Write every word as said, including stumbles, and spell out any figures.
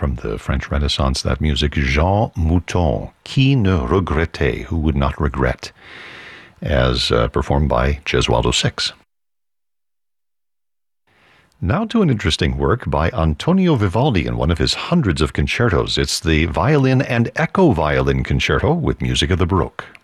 from the French Renaissance, that music, Jean Mouton, Qui ne regrettait, who would not regret, as uh, performed by Gesualdo Six. Now to an interesting work by Antonio Vivaldi in one of his hundreds of concertos. It's the Violin and Echo Violin Concerto with music of the Baroque.